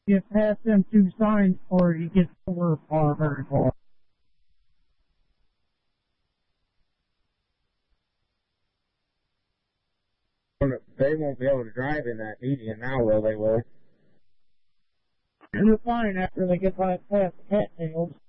get past them two signs before he gets over very far. They won't be able to drive in that median now, will they, Will? They're fine after they get past cattails.